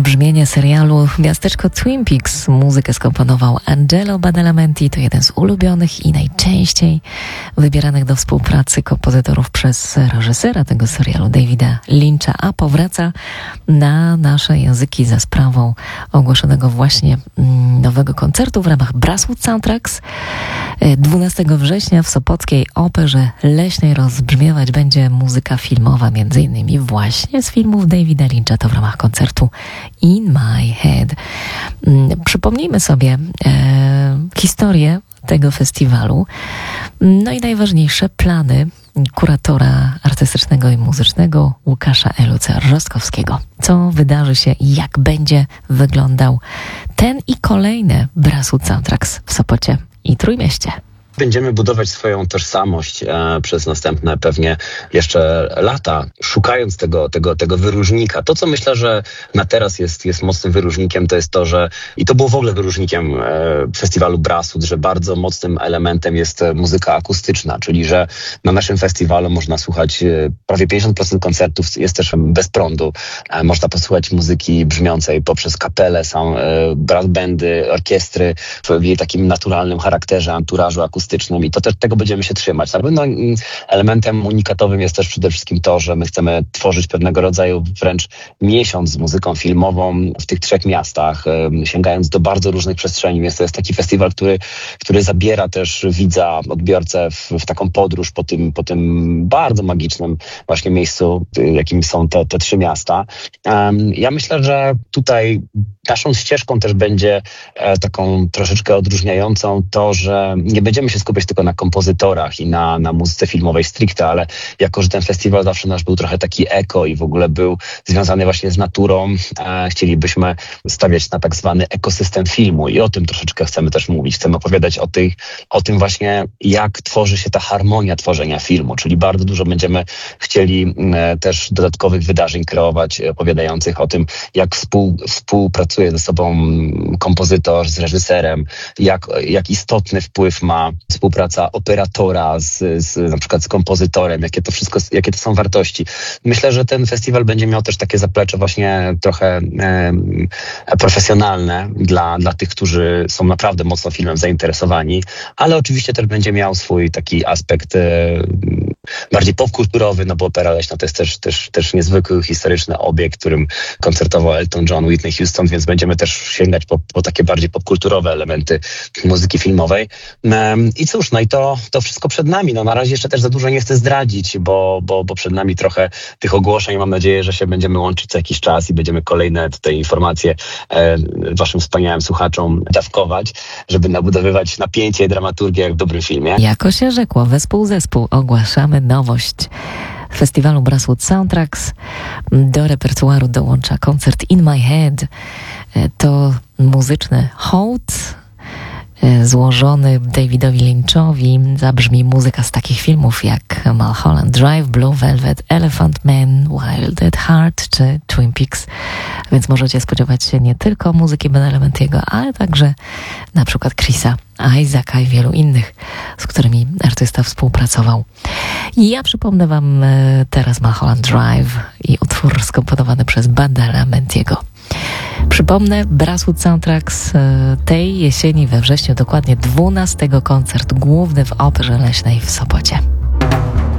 brzmienie serialu Miasteczko Twin Peaks. Muzykę skomponował Angelo Badalamenti. To jeden z ulubionych i najczęściej wybieranych do współpracy kompozytorów przez reżysera tego serialu, Davida Lyncha, a powraca na nasze języki za sprawą ogłoszonego właśnie nowego koncertu w ramach Brasswood Soundtracks. 12 września w Sopockiej Operze Leśnej rozbrzmiewać będzie muzyka filmowa, między innymi właśnie z filmów Davida Lyncha. To w ramach koncertu In My Head. Przypomnijmy sobie historię tego festiwalu, no i najważniejsze plany kuratora artystycznego i muzycznego Łukasza Eluca-Rostkowskiego. Co wydarzy się i jak będzie wyglądał ten i kolejne Brasswood Soundtracks w Sopocie i Trójmieście. Będziemy budować swoją tożsamość przez następne pewnie jeszcze lata, szukając tego wyróżnika. To, co myślę, że na teraz jest mocnym wyróżnikiem, to jest to, że i to było w ogóle wyróżnikiem festiwalu Brasswood, że bardzo mocnym elementem jest muzyka akustyczna, czyli że na naszym festiwalu można słuchać prawie 50% koncertów jest też bez prądu. Można posłuchać muzyki brzmiącej poprzez kapelę, brass bandy, orkiestry w jej takim naturalnym charakterze, anturażu akustycznym i to też tego będziemy się trzymać. No, elementem unikatowym jest też przede wszystkim to, że my chcemy tworzyć pewnego rodzaju wręcz miesiąc z muzyką filmową w tych 3 miastach, sięgając do bardzo różnych przestrzeni, więc to jest taki festiwal, który zabiera też widza, odbiorcę w taką podróż po tym bardzo magicznym właśnie miejscu, jakim są te 3 miasta. Ja myślę, że tutaj naszą ścieżką też będzie taką troszeczkę odróżniającą to, że nie będziemy się skupiać tylko na kompozytorach i na muzyce filmowej stricte, ale jako, że ten festiwal zawsze nasz był trochę taki eko i w ogóle był związany właśnie z naturą, chcielibyśmy stawiać na tak zwany ekosystem filmu i o tym troszeczkę chcemy też mówić. Chcemy opowiadać o tym właśnie, jak tworzy się ta harmonia tworzenia filmu, czyli bardzo dużo będziemy chcieli też dodatkowych wydarzeń kreować, opowiadających o tym, jak współpracuje ze sobą kompozytor z reżyserem, jak istotny wpływ ma współpraca operatora na przykład z kompozytorem, jakie to są wartości. Myślę, że ten festiwal będzie miał też takie zaplecze właśnie trochę profesjonalne dla tych, którzy są naprawdę mocno filmem zainteresowani, ale oczywiście też będzie miał swój taki aspekt bardziej popkulturowy, no bo Opera Leśna to jest też niezwykły historyczny obiekt, którym koncertował Elton John, Whitney Houston, więc będziemy też sięgać po takie bardziej popkulturowe elementy muzyki filmowej. I cóż, no i to wszystko przed nami. No na razie jeszcze też za dużo nie chcę zdradzić, bo przed nami trochę tych ogłoszeń. Mam nadzieję, że się będziemy łączyć co jakiś czas i będziemy kolejne tutaj informacje waszym wspaniałym słuchaczom dawkować, żeby nabudowywać napięcie i dramaturgię jak w dobrym filmie. Jako się rzekło, zespół ogłaszamy nowość festiwalu Brasswood Soundtracks. Do repertuaru dołącza koncert In My Head. To muzyczny hołd złożony Davidowi Lynchowi. Zabrzmi muzyka z takich filmów jak Mulholland Drive, Blue Velvet, Elephant Man, Wild at Heart czy Twin Peaks. Więc możecie spodziewać się nie tylko muzyki Badalamentiego, ale także na przykład Chrisa Isaaca i wielu innych, z którymi artysta współpracował. Ja przypomnę wam teraz Mulholland Drive i utwór skomponowany przez Badalamentiego. Przypomnę, Brasswood Soundtracks tej jesieni we wrześniu, dokładnie 12 koncert główny w Operze Leśnej w Sopocie.